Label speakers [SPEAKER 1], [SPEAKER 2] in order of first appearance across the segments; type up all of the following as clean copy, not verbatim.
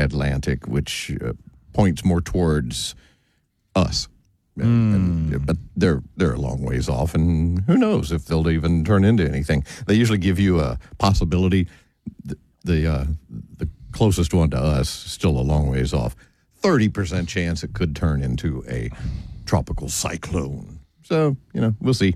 [SPEAKER 1] Atlantic, which points more towards us. But they're a long ways off, and who knows if they'll even turn into anything. They usually give you a possibility. The closest one to us, still a long ways off. 30% chance it could turn into a tropical cyclone. So, we'll see.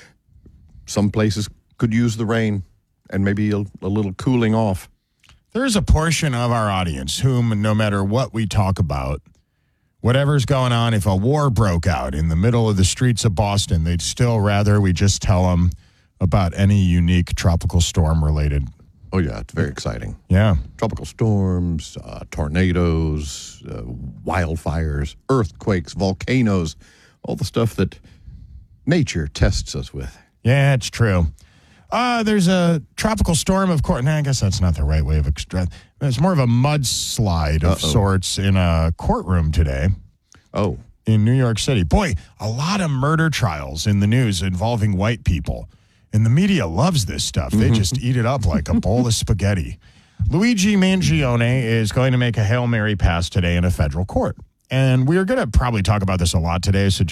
[SPEAKER 1] Some places could use the rain and maybe a little cooling off.
[SPEAKER 2] There's a portion of our audience whom, no matter what we talk about, whatever's going on, if a war broke out in the middle of the streets of Boston, they'd still rather we just tell them about any unique tropical storm related.
[SPEAKER 1] Oh, yeah, it's very exciting.
[SPEAKER 2] Yeah.
[SPEAKER 1] Tropical storms, tornadoes, wildfires, earthquakes, volcanoes, all the stuff that nature tests us with.
[SPEAKER 2] Yeah, it's true. There's a tropical storm, of course. I guess that's not the right way of expressing. It's more of a mudslide of sorts in a courtroom today.
[SPEAKER 1] Oh.
[SPEAKER 2] In New York City. Boy, a lot of murder trials in the news involving white people. And the media loves this stuff. They just eat it up like a bowl of spaghetti. Luigi Mangione is going to make a Hail Mary pass today in a federal court. And we're going to probably talk about this a lot today, so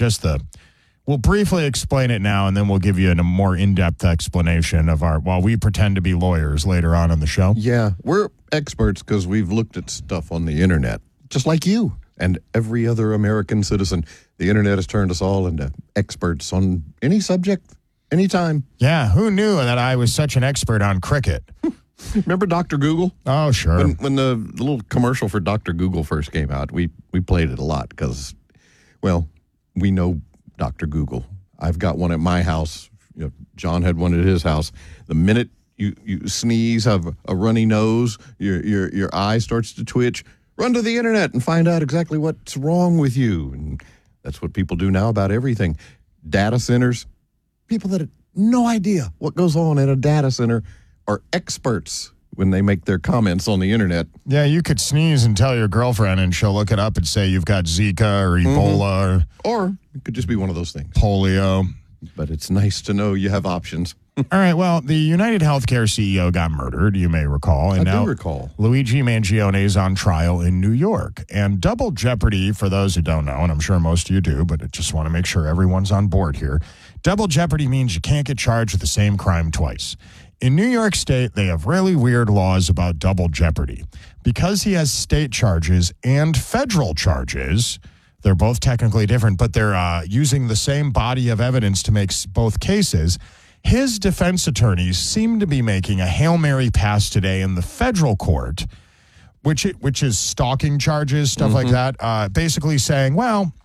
[SPEAKER 2] we'll briefly explain it now, and then we'll give you a more in-depth explanation of while we pretend to be lawyers later on in the show.
[SPEAKER 1] Yeah, we're experts because we've looked at stuff on the internet, just like you and every other American citizen. The internet has turned us all into experts on any subject, anytime.
[SPEAKER 2] Yeah, who knew that I was such an expert on cricket?
[SPEAKER 1] Remember Dr. Google?
[SPEAKER 2] Oh, sure.
[SPEAKER 1] When the little commercial for Dr. Google first came out, we played it a lot because, well, we know Dr. Google. I've got one at my house. John had one at his house. The minute you sneeze, have a runny nose, your eye starts to twitch, run to the internet and find out exactly what's wrong with you. And that's what people do now about everything. Data centers, people that have no idea what goes on in a data center are experts when they make their comments on the internet.
[SPEAKER 2] Yeah, you could sneeze and tell your girlfriend, and she'll look it up and say you've got Zika or Ebola.
[SPEAKER 1] Or it could just be one of those things.
[SPEAKER 2] Polio.
[SPEAKER 1] But it's nice to know you have options.
[SPEAKER 2] All right, well, the United Healthcare CEO got murdered, you may recall. And
[SPEAKER 1] I
[SPEAKER 2] now
[SPEAKER 1] do recall.
[SPEAKER 2] Luigi Mangione is on trial in New York. And double jeopardy, for those who don't know, and I'm sure most of you do, but I just want to make sure everyone's on board here. Double jeopardy means you can't get charged with the same crime twice. In New York State, they have really weird laws about double jeopardy. Because he has state charges and federal charges, they're both technically different, but they're using the same body of evidence to make both cases. His defense attorneys seem to be making a Hail Mary pass today in the federal court, which is stalking charges, stuff like that, basically saying, well,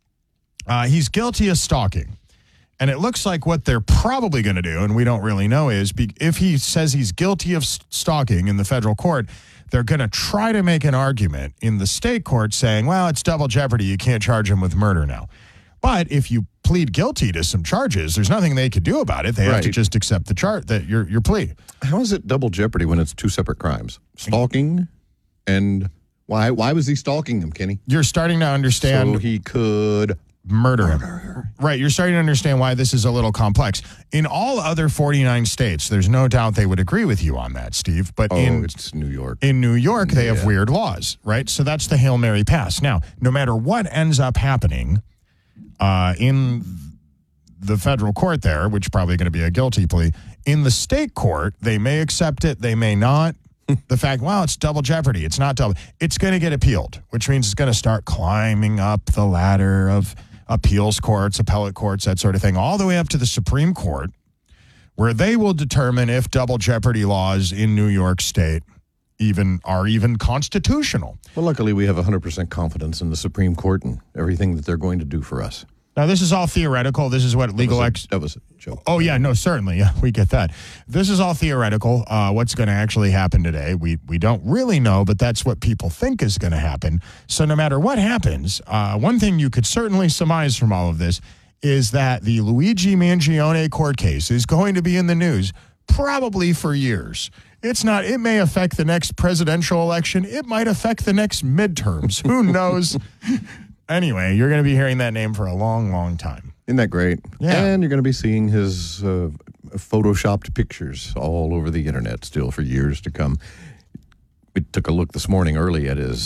[SPEAKER 2] he's guilty of stalking. And it looks like what they're probably going to do, and we don't really know, is if he says he's guilty of stalking in the federal court, they're going to try to make an argument in the state court saying, well, it's double jeopardy. You can't charge him with murder now. But if you plead guilty to some charges, there's nothing they could do about it. They have to just accept your plea.
[SPEAKER 1] How is it double jeopardy when it's two separate crimes? Stalking and why was he stalking him, Kenny?
[SPEAKER 2] You're starting to understand.
[SPEAKER 1] So he could
[SPEAKER 2] murder him. Right. You're starting to understand why this is a little complex. In all other 49 states, there's no doubt they would agree with you on that, Steve. But
[SPEAKER 1] it's New York.
[SPEAKER 2] In New York, they have weird laws, right? So that's the Hail Mary pass. Now, no matter what ends up happening in the federal court there, which is probably going to be a guilty plea, in the state court, they may accept it, they may not. The fact, well, it's double jeopardy. It's not double. It's going to get appealed, which means it's going to start climbing up the ladder of appeals courts, appellate courts, that sort of thing, all the way up to the Supreme Court, where they will determine if double jeopardy laws in New York State are even constitutional.
[SPEAKER 1] Well, luckily, we have 100% confidence in the Supreme Court and everything that they're going to do for us.
[SPEAKER 2] Now, this is all theoretical. This is what legal...
[SPEAKER 1] That was a joke.
[SPEAKER 2] Oh, yeah, no, certainly. Yeah, we get that. This is all theoretical. What's going to actually happen today, we don't really know, but that's what people think is going to happen. So no matter what happens, one thing you could certainly surmise from all of this is that the Luigi Mangione court case is going to be in the news probably for years. It may affect the next presidential election. It might affect the next midterms. Who knows? Anyway, you're going to be hearing that name for a long, long time.
[SPEAKER 1] Isn't that great?
[SPEAKER 2] Yeah.
[SPEAKER 1] And you're going to be seeing his photoshopped pictures all over the internet still for years to come. We took a look this morning early at his